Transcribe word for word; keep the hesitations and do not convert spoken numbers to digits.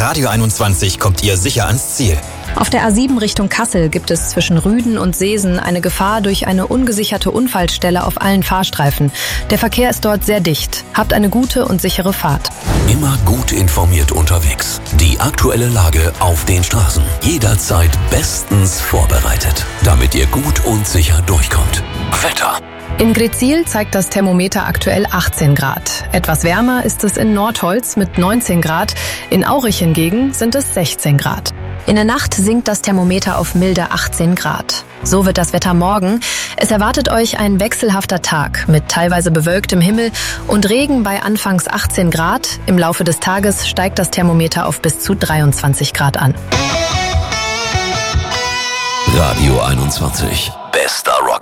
Radio einundzwanzig kommt ihr sicher ans Ziel. Auf der A sieben Richtung Kassel gibt es zwischen Rüden und Seesen eine Gefahr durch eine ungesicherte Unfallstelle auf allen Fahrstreifen. Der Verkehr ist dort sehr dicht. Habt eine gute und sichere Fahrt. Immer gut informiert unterwegs. Die aktuelle Lage auf den Straßen. Jederzeit bestens vorbereitet, damit ihr gut und sicher durchkommt. Wetter. In Gretzil zeigt das Thermometer aktuell achtzehn Grad. Etwas wärmer ist es in Nordholz mit neunzehn Grad. In Aurich hingegen sind es sechzehn Grad. In der Nacht sinkt das Thermometer auf milde achtzehn Grad. So wird das Wetter morgen. Es erwartet euch ein wechselhafter Tag mit teilweise bewölktem Himmel und Regen bei anfangs achtzehn Grad. Im Laufe des Tages steigt das Thermometer auf bis zu dreiundzwanzig Grad an. Radio einundzwanzig. Bester Rock.